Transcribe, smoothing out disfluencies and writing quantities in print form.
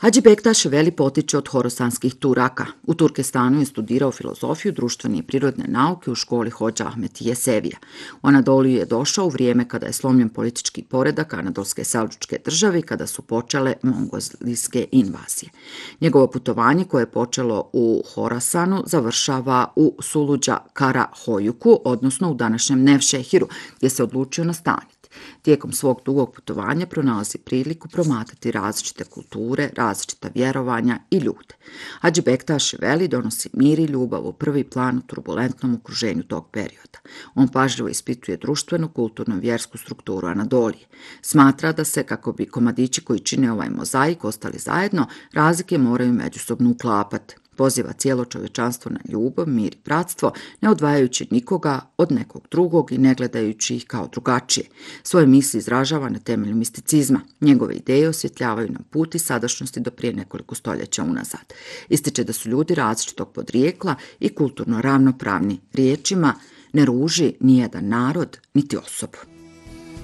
Hadži Bektaš Veli potiče od horasanskih Turaka. U Turkestanu je studirao filozofiju, društvene i prirodne nauke u školi Hodža Ahmetije Sevija. U Anadoliju je došao u vrijeme kada je slomljen politički poredak Anadolske Selđučke države i kada su počele mongolske invazije. Njegovo putovanje koje je počelo u Horasanu završava u Suluđa Karahojuku, odnosno u današnjem Nevšehiru, gdje se odlučio nastaniti. Tijekom svog dugog putovanja pronalazi priliku promatrati različite kulture, različita vjerovanja i ljude. Hadži Bektaš Veli donosi mir i ljubav u prvi plan u turbulentnom okruženju tog perioda. On pažljivo ispituje društvenu, kulturnu i vjersku strukturu Anadolije. Smatra da se, kako bi komadići koji čine ovaj mozaik ostali zajedno, razlike moraju međusobno uklapati. Poziva cijelo čovječanstvo na ljubav, mir i bratstvo, ne odvajajući nikoga od nekog drugog i ne gledajući ih kao drugačije. Svoje misli izražava na temelju misticizma. Njegove ideje osvjetljavaju nam put i sadašnjosti do prije nekoliko stoljeća unazad. Ističe da su ljudi različitog podrijekla i kulturno ravnopravni. Riječima ne ruži nijedan narod niti osobu.